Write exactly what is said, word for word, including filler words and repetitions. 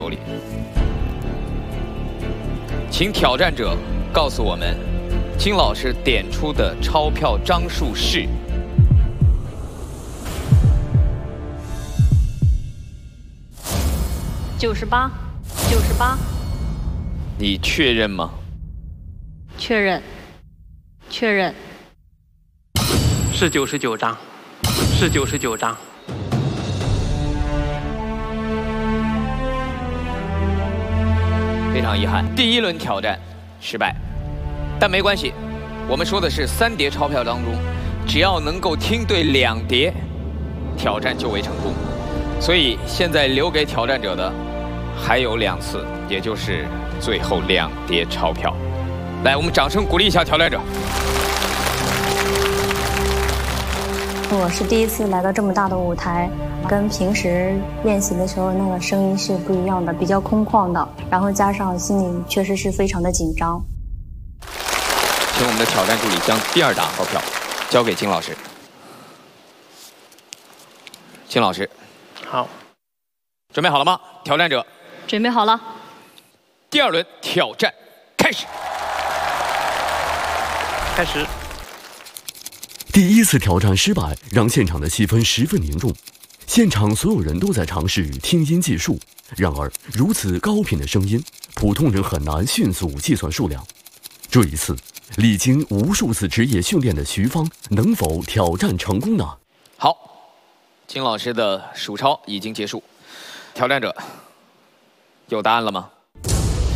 里，请挑战者告诉我们，金老师点出的钞票张数是九十八，九十八。 你确认吗？ 确认，确认。 是九十九张，是九十九张。 非常遗憾，第一轮挑战失败，但没关系。我们说的是三叠钞票当中，只要能够听对两叠，挑战就为成功。所以现在留给挑战者的还有两次，也就是最后两叠钞票。来，我们掌声鼓励一下挑战者。 我是第一次来到这么大的舞台。 跟平时练习的时候那个声音是不一样的，比较空旷的，然后加上心里确实是非常的紧张。 请我们的挑战助理将第二沓钞票交给金老师。金老师， 好， 准备好了吗？挑战者， 准备好了。 第二轮挑战开始。 开始。 第一次挑战失败，让现场的气氛十分凝重。 现场所有人都在尝试听音计数，然而如此高频的声音，普通人很难迅速计算数量。这一次，历经无数次职业训练的徐芳能否挑战成功呢？ 好，金老师的数钞已经结束，挑战者有答案了吗？